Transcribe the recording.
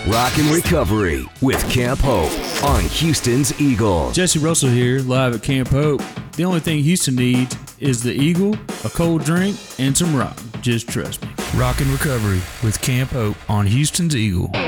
Rockin' Recovery with Camp Hope on Houston's Eagle. Jesse Russell here, live at Camp Hope. The only thing Houston needs is the Eagle, a cold drink, and some rock. Just trust me. Rockin' Recovery with Camp Hope on Houston's Eagle.